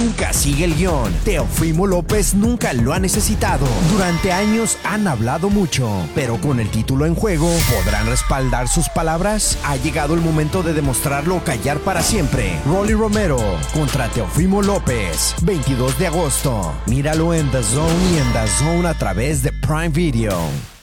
nunca sigue el guión. Teófimo López nunca lo ha necesitado. Durante años han hablado mucho, pero con el título en juego, ¿podrán respaldar sus palabras? Ha llegado el momento de demostrarlo o callar para siempre. Rolly Romero contra Teófimo López, 22 de agosto. Míralo en The Zone y en DAZN a través de Prime Video.